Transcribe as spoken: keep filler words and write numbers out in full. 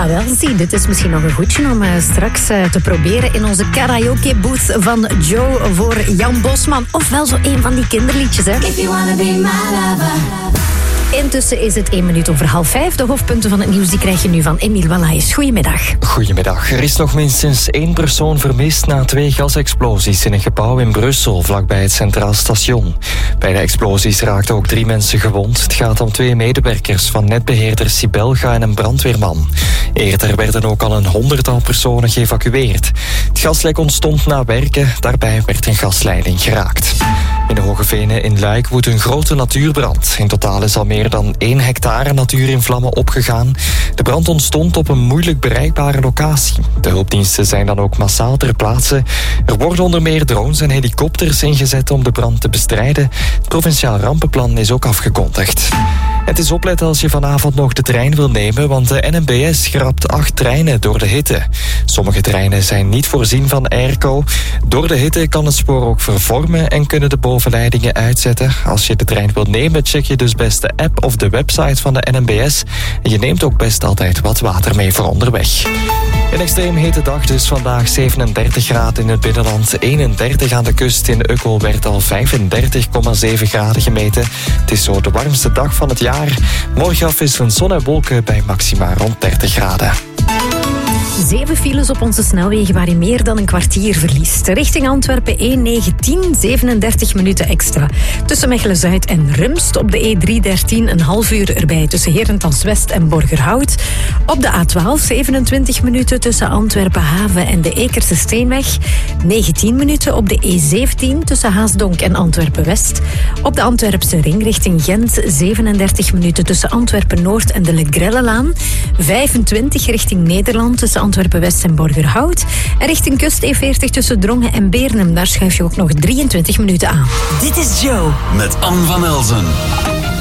wel, zie, dit is misschien nog een goedje om uh, straks uh, te proberen in onze karaoke booth van Joe voor Jan Bosman. Ofwel zo een van die kinderliedjes, hè. If you wanna be my lover. Intussen is het één minuut over half vijf. De hoofdpunten van het nieuws die krijg je nu van Emiel Wallaes. Goedemiddag. Goedemiddag. Er is nog minstens één persoon vermist na twee gasexplosies in een gebouw in Brussel, vlakbij het Centraal Station. Bij de explosies raakten ook drie mensen gewond. Het gaat om twee medewerkers van netbeheerder Sibelga en een brandweerman. Eerder werden ook al een honderdtal personen geëvacueerd. Het gaslek ontstond na werken. Daarbij werd een gasleiding geraakt. In de Hoge Venen in Luik woedt een grote natuurbrand. In totaal is al meer dan één hectare natuur in vlammen opgegaan. De brand ontstond op een moeilijk bereikbare locatie. De hulpdiensten zijn dan ook massaal ter plaatse. Er worden onder meer drones en helikopters ingezet om de brand te bestrijden. Het provinciaal rampenplan is ook afgekondigd. Het is opletten als je vanavond nog de trein wil nemen, want de N M B S schrapt acht treinen door de hitte. Sommige treinen zijn niet voorzien van airco. Door de hitte kan het spoor ook vervormen en kunnen de bovenleidingen uitzetten. Als je de trein wilt nemen, check je dus best de app of de website van de N M B S. En je neemt ook best altijd wat water mee voor onderweg. Een extreem hete dag dus vandaag, zevenendertig graden in het binnenland, eenendertig aan de kust. In Ukkel werd al vijfendertig komma zeven graden gemeten. Het is zo de warmste dag van het jaar. Morgen afwisselend zon en wolken bij maxima rond dertig graden. Zeven files op onze snelwegen waar je meer dan een kwartier verliest. Richting Antwerpen E negentien, zevenendertig minuten extra. Tussen Mechelen-Zuid en Rumst. Op de E driehonderddertien een half uur erbij tussen Herentals-West en Borgerhout. Op de A twaalf zevenentwintig minuten tussen Antwerpen-Haven en de Ekerse Steenweg. negentien minuten op de E zeventien tussen Haasdonk en Antwerpen-West. Op de Antwerpse ring richting Gent zevenendertig minuten tussen Antwerpen-Noord en de Le Grellelaan. vijfentwintig richting Nederland tussen Antwerpen-West en Borgerhout. En richting kust E veertig tussen Drongen en Beernem. Daar schuif je ook nog drieëntwintig minuten aan. Dit is Joe. Met Anne van Elzen.